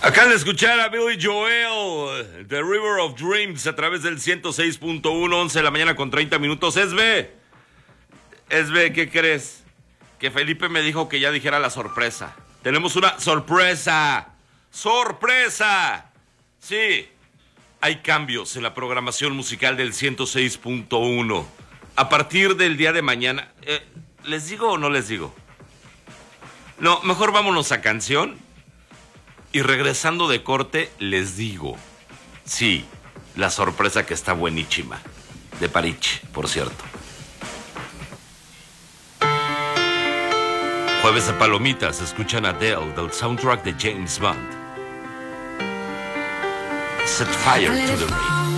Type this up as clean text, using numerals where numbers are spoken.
Acaban de escuchar a Billy Joel, The River of Dreams, a través del 106.1, 11 de la mañana con 30 minutos. Esbe, ¿qué crees? Que Felipe me dijo que ya dijera la sorpresa. Tenemos una sorpresa. ¡Sorpresa! Sí, hay cambios en la programación musical del 106.1. A partir del día de mañana, ¿les digo o no les digo? No, mejor vámonos a canción. Y regresando de corte, les digo. Sí, la sorpresa que está buenísima. De Parich, por cierto. Jueves de Palomitas, escuchan a Adele del soundtrack de James Bond. Set fire to the rain.